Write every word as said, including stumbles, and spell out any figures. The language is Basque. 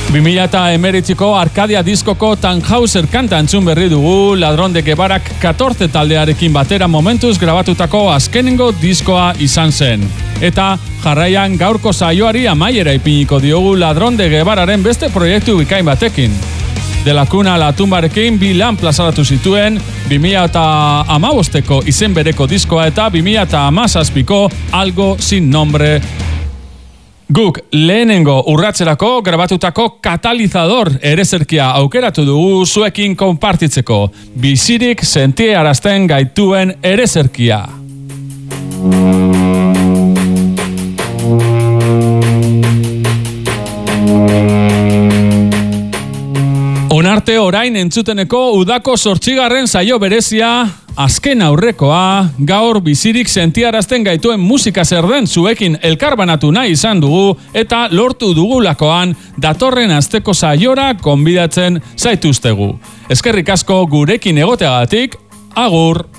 bi mila hemeretziko Arkadia diskoko Tannhauser kanta entzun berri dugu, Ladrón de Guevarak catorce taldearekin batera momentuz grabatutako azkenengo diskoa izan zen. Eta jarraian gaurko saioari amaiera ipiniko diogu Ladrón de Guevararen beste proiektu bikain batekin. De la Cuna a la Tumbarekin bi lan plazaratu zituen, bi mila hamabosteko izen bereko diskoa eta bi mila hamazazpiko Algo sin nombre. Guk lehenengo urratserako grabatutako Katalizador erezerkia aukeratu dugu zuekin konpartitzeko. Bizirik sentiarazten gaituen erezerkia. Onarte orain entzuteneko udako zortzigarren saio berezia, azken aurrekoa, gaur bizirik sentiarazten gaituen musika zer den zuekin elkarbanatu nahi izan dugu eta lortu dugulakoan datorren asteko saiora konbidatzen zaituztegu. Eskerrik asko gurekin egoteagatik, agur!